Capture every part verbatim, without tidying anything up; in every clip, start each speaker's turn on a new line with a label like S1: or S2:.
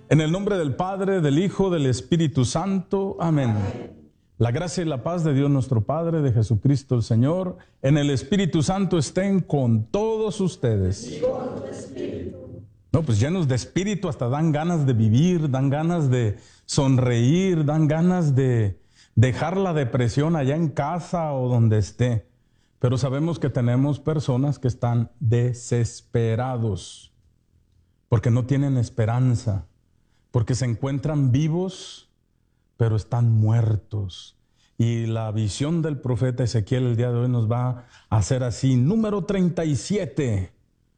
S1: En el nombre del Padre, del Hijo, del Espíritu Santo. Amén. La gracia y la paz de Dios nuestro Padre, de Jesucristo el Señor, en el Espíritu Santo estén con todos ustedes.
S2: Y con tu espíritu.
S1: No, pues llenos de espíritu, hasta dan ganas de vivir, dan ganas de sonreír, dan ganas de dejar la depresión allá en casa o donde esté. Pero sabemos que tenemos personas que están desesperados porque no tienen esperanza, porque se encuentran vivos, pero están muertos. Y la visión del profeta Ezequiel el día de hoy nos va a hacer así. Número treinta y siete.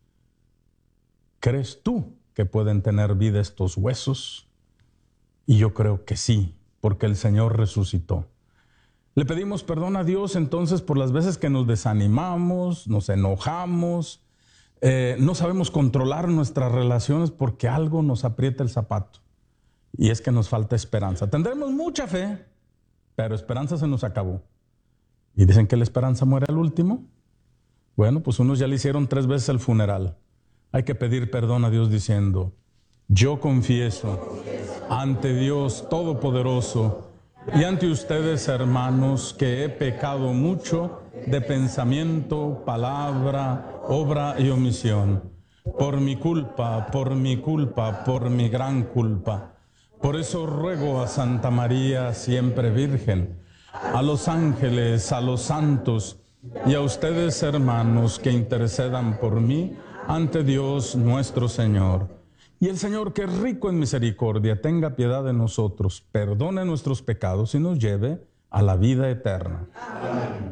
S1: ¿Crees tú que pueden tener vida estos huesos? Y yo creo que sí, porque el Señor resucitó. Le pedimos perdón a Dios entonces por las veces que nos desanimamos, nos enojamos, eh, no sabemos controlar nuestras relaciones porque algo nos aprieta el zapato. Y es que nos falta esperanza. Tendremos mucha fe, pero esperanza se nos acabó. ¿Y dicen que la esperanza muere al último? Bueno, pues unos ya le hicieron tres veces el funeral. Hay que pedir perdón a Dios diciendo: yo confieso ante Dios Todopoderoso y ante ustedes, hermanos, que he pecado mucho de pensamiento, palabra, obra y omisión. Por mi culpa, por mi culpa, por mi gran culpa. Por eso ruego a Santa María, siempre Virgen, a los ángeles, a los santos y a ustedes, hermanos, que intercedan por mí ante Dios nuestro Señor. Y el Señor, que es rico en misericordia, tenga piedad de nosotros, perdone nuestros pecados y nos lleve a la vida eterna. Amén.